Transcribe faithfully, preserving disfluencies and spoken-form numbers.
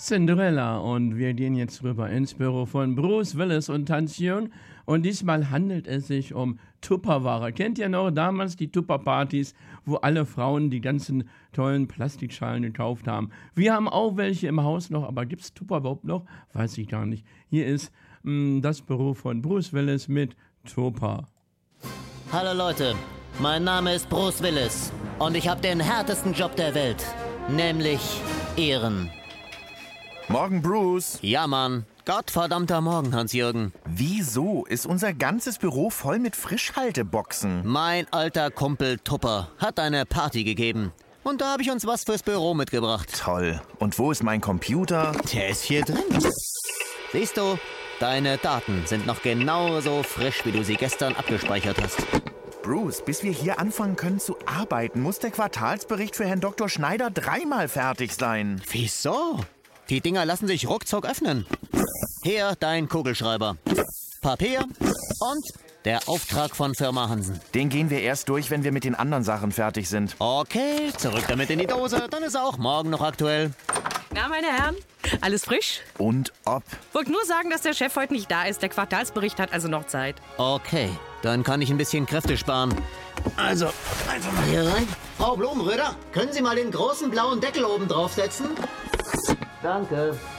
Cinderella und wir gehen jetzt rüber ins Büro von Bruce Willis und Tantchen und diesmal handelt es sich um Tupperware. Kennt ihr noch damals die Tupper-Partys, wo alle Frauen die ganzen tollen Plastikschalen gekauft haben? Wir haben auch welche im Haus noch, aber gibt's Tupper überhaupt noch? Weiß ich gar nicht. Hier ist mh, das Büro von Bruce Willis mit Tupper. Hallo Leute, mein Name ist Bruce Willis und ich habe den härtesten Job der Welt, nämlich Ehren. Morgen, Bruce. Ja, Mann. Gottverdammter Morgen, Hans-Jürgen. Wieso ist unser ganzes Büro voll mit Frischhalteboxen? Mein alter Kumpel Tupper hat eine Party gegeben. Und da habe ich uns was fürs Büro mitgebracht. Toll. Und wo ist mein Computer? Der ist hier drin. Siehst du, deine Daten sind noch genauso frisch, wie du sie gestern abgespeichert hast. Bruce, bis wir hier anfangen können zu arbeiten, muss der Quartalsbericht für Herrn Doktor Schneider dreimal fertig sein. Wieso? Die Dinger lassen sich ruckzuck öffnen. Hier dein Kugelschreiber. Papier und der Auftrag von Firma Hansen. Den gehen wir erst durch, wenn wir mit den anderen Sachen fertig sind. Okay, zurück damit in die Dose, dann ist er auch morgen noch aktuell. Na, meine Herren, alles frisch? Und ob? Wollt nur sagen, dass der Chef heute nicht da ist. Der Quartalsbericht hat also noch Zeit. Okay, dann kann ich ein bisschen Kräfte sparen. Also, einfach mal hier rein. Frau Blumenröder, können Sie mal den großen blauen Deckel oben draufsetzen? Danke.